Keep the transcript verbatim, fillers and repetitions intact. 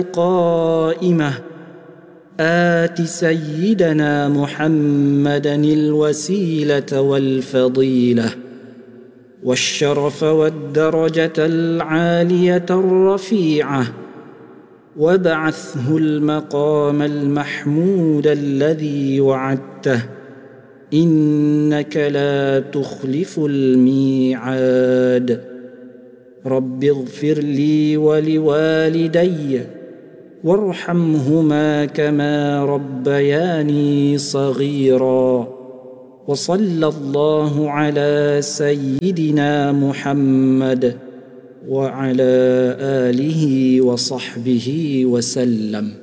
القائمة آت سيدنا محمدا الوسيلة والفضيلة والشرف والدرجة العالية الرفيعة وابعثه المقام المحمود الذي وعدته إنك لا تخلف الميعاد. رب اغفر لي ولوالدي وارحمهما كما ربياني صغيرا. وصلى الله على سيدنا محمد وعلى آله وصحبه وسلم.